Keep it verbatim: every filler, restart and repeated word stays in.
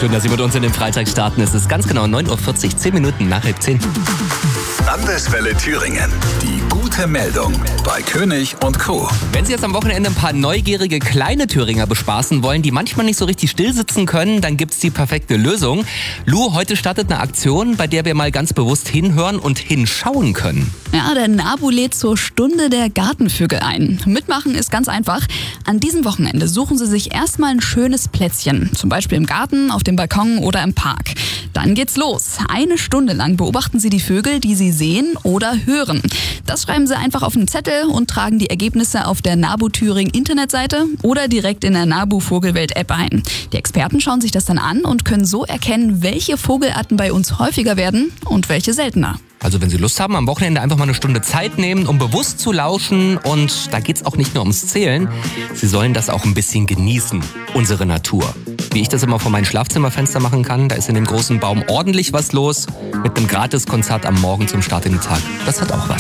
Schön, dass Sie mit uns in den Freitag starten. Es ist ganz genau neun Uhr vierzig, zehn Minuten nach halb zehn. Landeswelle Thüringen. Die gute Meldung bei König und Co. Wenn Sie jetzt am Wochenende ein paar neugierige kleine Thüringer bespaßen wollen, die manchmal nicht so richtig still sitzen können, dann gibt's die perfekte Lösung. Lu, heute startet eine Aktion, bei der wir mal ganz bewusst hinhören und hinschauen können. Ja, der NABU lädt zur Stunde der Gartenvögel ein. Mitmachen ist ganz einfach. An diesem Wochenende suchen Sie sich erstmal ein schönes Plätzchen. Zum Beispiel im Garten, auf dem Balkon oder im Park. Dann geht's los. Eine Stunde lang beobachten Sie die Vögel, die Sie sehen oder hören. Das schreiben Sie einfach auf einen Zettel und tragen die Ergebnisse auf der NABU Thüringen Internetseite oder direkt in der NABU Vogelwelt App ein. Die Experten schauen sich das dann an und können so erkennen, welche Vogelarten bei uns häufiger werden und welche seltener. Also wenn Sie Lust haben, am Wochenende einfach mal eine Stunde Zeit nehmen, um bewusst zu lauschen. Und da geht's auch nicht nur ums Zählen. Sie sollen das auch ein bisschen genießen, unsere Natur. Wie ich das immer vor meinem Schlafzimmerfenster machen kann, da ist in dem großen Baum ordentlich was los. Mit einem Gratiskonzert am Morgen zum Start in den Tag. Das hat auch was.